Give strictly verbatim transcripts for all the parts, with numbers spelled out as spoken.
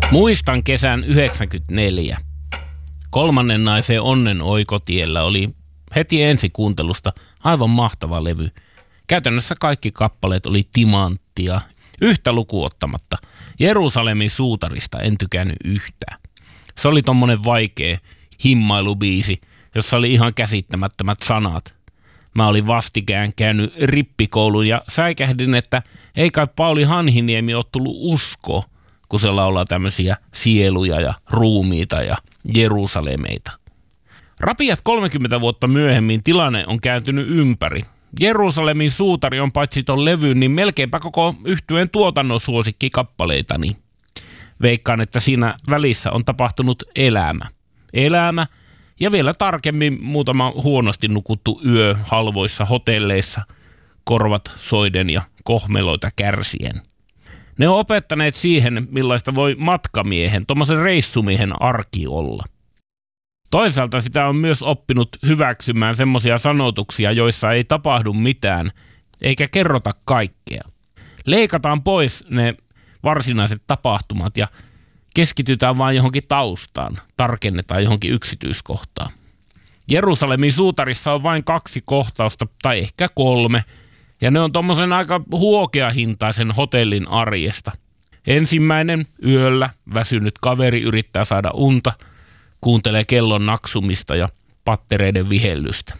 Muistan kesän yhdeksänkymmentäneljä. Kolmannen naisen Onnen oikotiellä oli heti ensikuuntelusta aivan mahtava levy. Käytännössä kaikki kappaleet oli timanttia, yhtä lukuottamatta. Jerusalemin suutarista en tykännyt yhtään. Se oli tommonen vaikea himmailubiisi, jossa oli ihan käsittämättömät sanat. Mä olin vastikään käynyt rippikoulun ja säikähdin, että ei kai Pauli Hanhiniemi ole tullut usko, kun se laulaa tämmöisiä sieluja ja ruumiita ja Jerusalemeita. Rapiat kolmekymmentä vuotta myöhemmin tilanne on kääntynyt ympäri. Jerusalemin suutari on paitsi ton levyn, niin melkeinpä koko yhtyeen tuotannon suosikkikappaleitani. Veikkaan, että siinä välissä on tapahtunut elämä. Elämä ja vielä tarkemmin muutama huonosti nukuttu yö halvoissa hotelleissa, korvat soiden ja kohmeloita kärsien. Ne on opettaneet siihen, millaista voi matkamiehen, tommosen reissumiehen arki olla. Toisaalta sitä on myös oppinut hyväksymään semmoisia sanotuksia, joissa ei tapahdu mitään, eikä kerrota kaikkea. Leikataan pois ne varsinaiset tapahtumat ja keskitytään vain johonkin taustaan, tarkennetaan johonkin yksityiskohtaan. Jerusalemin suutarissa on vain kaksi kohtausta, tai ehkä kolme, ja ne on tommosen aika huokeahintaisen hotellin arjesta. Ensimmäinen yöllä väsynyt kaveri yrittää saada unta, kuuntelee kellon naksumista ja pattereiden vihellystä.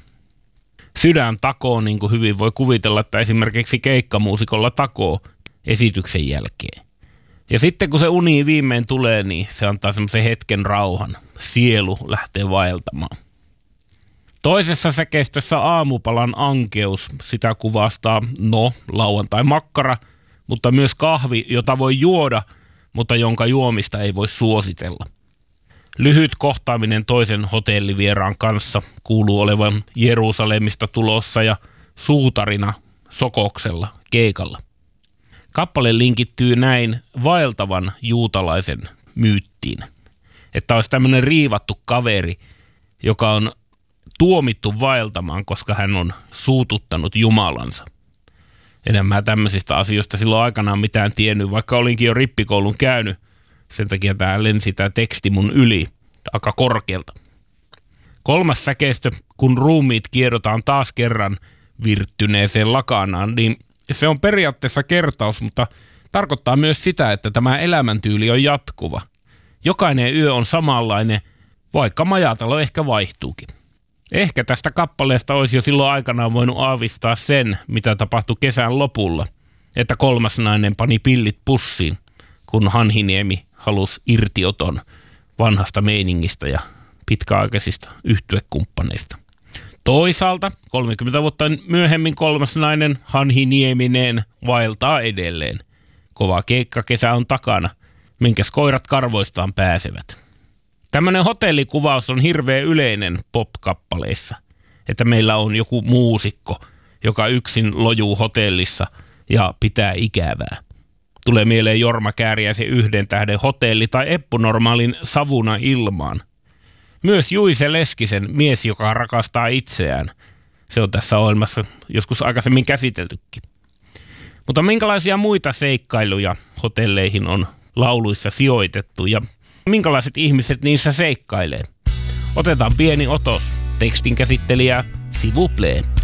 Sydän takoo, niin kuin hyvin voi kuvitella, että esimerkiksi keikkamuusikolla takoo esityksen jälkeen. Ja sitten kun se uni viimein tulee, niin se antaa semmoisen hetken rauhan. Sielu lähtee vaeltamaan. Toisessa säkeistössä aamupalan ankeus, sitä kuvastaa, no, lauantai makkara, mutta myös kahvi, jota voi juoda, mutta jonka juomista ei voi suositella. Lyhyt kohtaaminen toisen hotellivieraan kanssa kuuluu olevan Jerusalemista tulossa ja suutarina Sokoksella keikalla. Kappale linkittyy näin vaeltavan juutalaisen myyttiin, että olisi tämmöinen riivattu kaveri, joka on tuomittu vaeltamaan, koska hän on suututtanut Jumalansa. Enemmän tämmöisistä asioista silloin aikanaan mitään tiennyt, vaikka olinkin jo rippikoulun käynyt. Sen takia tämä lensi tämä teksti mun yli aika korkealta. Kolmas säkeistö, kun ruumiit kiedotaan taas kerran virttyneeseen lakanaan, niin se on periaatteessa kertaus, mutta tarkoittaa myös sitä, että tämä elämäntyyli on jatkuva. Jokainen yö on samanlainen, vaikka majatalo ehkä vaihtuukin. Ehkä tästä kappaleesta olisi jo silloin aikanaan voinut aavistaa sen, mitä tapahtui kesän lopulla, että kolmas nainen pani pillit pussiin, kun Hanhiniemi halusi irtioton vanhasta meiningistä ja pitkäaikaisista yhtyekumppaneista. Toisaalta kolmekymmentä vuotta myöhemmin kolmas nainen Hanhinieminen vaeltaa edelleen. Kova keikkakesä on takana, minkäs koirat karvoistaan pääsevät. Tämmöinen hotellikuvaus on hirveän yleinen pop-kappaleissa, että meillä on joku muusikko, joka yksin lojuu hotellissa ja pitää ikävää. Tulee mieleen Jorma Kääriäisen Yhden tähden hotelli tai Eppu Normaalin Savuna ilmaan. Myös Juise Leskisen Mies, joka rakastaa itseään. Se on tässä ohjelmassa joskus aikaisemmin käsiteltykin. Mutta minkälaisia muita seikkailuja hotelleihin on lauluissa sijoitettu ja minkälaiset ihmiset niissä seikkailee? Otetaan pieni otos. Tekstin käsittelijä S'il vous plaît.